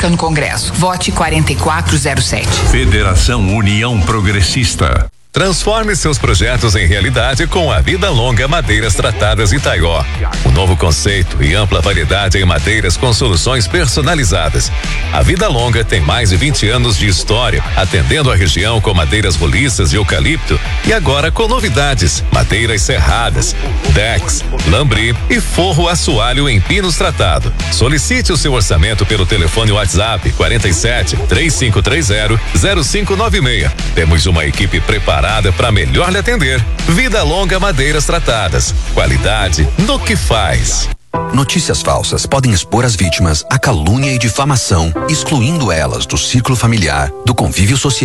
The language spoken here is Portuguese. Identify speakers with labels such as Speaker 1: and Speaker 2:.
Speaker 1: política no Congresso. Vote 4407.
Speaker 2: Federação União Progressista.
Speaker 3: Transforme seus projetos em realidade com a Vida Longa Madeiras Tratadas Itaió. Um novo conceito e ampla variedade em madeiras com soluções personalizadas. A Vida Longa tem mais de 20 anos de história, atendendo a região com madeiras roliças e eucalipto e agora com novidades: madeiras serradas, decks, lambri e forro assoalho em pinos tratado. Solicite o seu orçamento pelo telefone WhatsApp 47 3530 0596. Temos uma equipe preparada para melhor lhe atender. Vida Longa Madeiras Tratadas. Qualidade no que faz.
Speaker 4: Notícias falsas podem expor as vítimas à calúnia e difamação, excluindo elas do ciclo familiar, do convívio social